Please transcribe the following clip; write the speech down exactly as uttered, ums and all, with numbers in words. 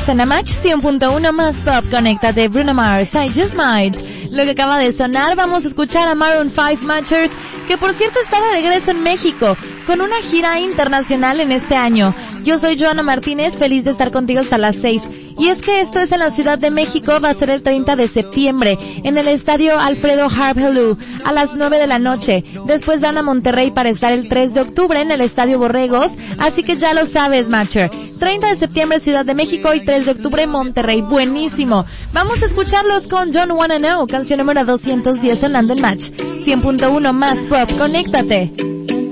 Estás en la Match cien punto uno más pop. Conéctate, Bruno Mars, I Just Might. Lo que acaba de sonar, vamos a escuchar a Maroon five Matchers, que por cierto está de regreso en México, con una gira internacional en este año. Yo soy Joana Martínez, feliz de estar contigo hasta las seis. Y es que esto es en la Ciudad de México, va a ser el treinta de septiembre, en el Estadio Alfredo Harp-Helú, a las nueve de la noche. Después van a Monterrey para estar el tres de octubre en el Estadio Borregos, así que ya lo sabes, Matcher. treinta de septiembre Ciudad de México y tres de octubre Monterrey. Buenísimo. Vamos a escucharlos con Don't Wanna Know, canción número doscientos diez sonando en Match. cien punto uno más pop, conéctate.